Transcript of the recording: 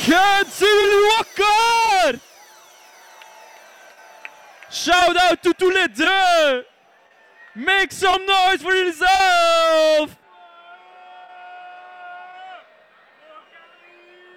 Kensil Walker! Shout out to tous les deux! Make some noise for yourself!